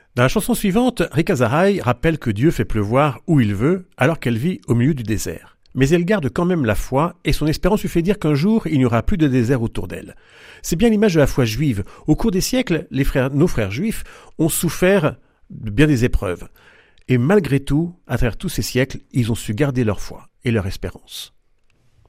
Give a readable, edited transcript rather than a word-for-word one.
Dans la chanson suivante, Rika Zahai rappelle que Dieu fait pleuvoir où il veut, alors qu'elle vit au milieu du désert. Mais elle garde quand même la foi et son espérance lui fait dire qu'un jour, il n'y aura plus de désert autour d'elle. C'est bien l'image de la foi juive. Au cours des siècles, nos frères juifs ont souffert de bien des épreuves. Et malgré tout, à travers tous ces siècles, ils ont su garder leur foi et leur espérance.